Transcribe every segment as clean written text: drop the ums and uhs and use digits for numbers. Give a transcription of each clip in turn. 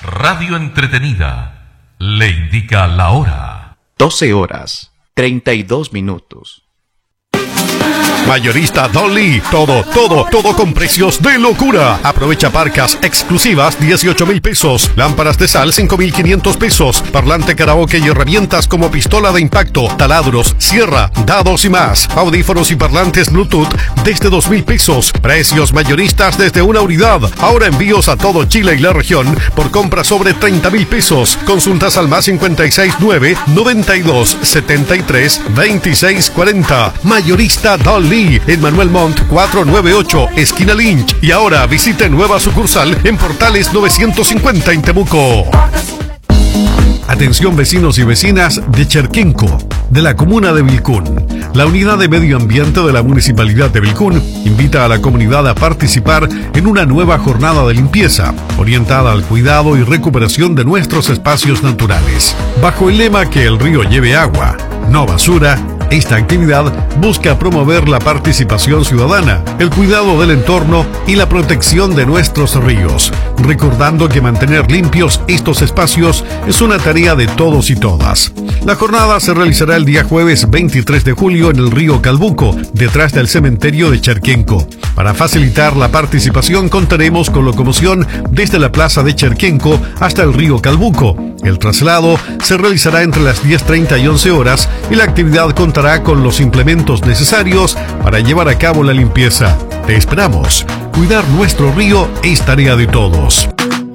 Radio entretenida. Le indica la hora. 12 horas, 32 minutos. Mayorista Dolly, todo con precios de locura. Aprovecha parcas exclusivas 18,000 pesos, lámparas de sal 5,500 pesos, parlante karaoke y herramientas como pistola de impacto, taladros, sierra, dados y más. Audífonos y parlantes Bluetooth desde 2,000 pesos. Precios mayoristas desde una unidad. Ahora envíos a todo Chile y la región por compra sobre 30,000 pesos. Consultas al más 569 92 73 26 40. Mayorista Dolly en Manuel Montt 498, esquina Lynch. Y ahora visite nueva sucursal en Portales 950 en Temuco. Atención vecinos y vecinas de Cherquenco, de la comuna de Vilcún. La Unidad de Medio Ambiente de la Municipalidad de Vilcún invita a la comunidad a participar en una nueva jornada de limpieza, orientada al cuidado y recuperación de nuestros espacios naturales. Bajo el lema que el río lleve agua, no basura, esta actividad busca promover la participación ciudadana, el cuidado del entorno y la protección de nuestros ríos, recordando que mantener limpios estos espacios es una tarea de todos y todas. La jornada se realizará el día jueves 23 de julio en el río Calbuco, detrás del cementerio de Cherquenco. Para facilitar la participación contaremos con locomoción desde la plaza de Cherquenco hasta el río Calbuco. El traslado se realizará entre las 10:30 y 11 horas y la actividad contará con los implementos necesarios para llevar a cabo la limpieza. Te esperamos. Cuidar nuestro río es tarea de todos.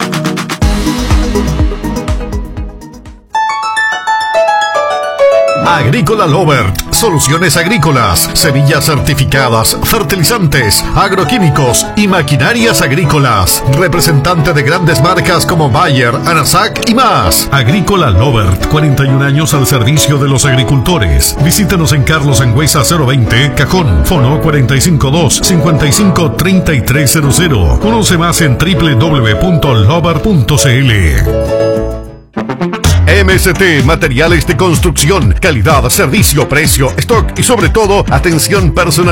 Agrícola Lovert, soluciones agrícolas, semillas certificadas, fertilizantes, agroquímicos y maquinarias agrícolas. Representante de grandes marcas como Bayer, Anasac y más. Agrícola Lovert, 41 años al servicio de los agricultores. Visítenos en Carlos Angüesa 020, Cajón, Fono 452-553300. Conoce más en www.lovert.cl. MST Materiales de Construcción, calidad, servicio, precio, stock y sobre todo atención personal.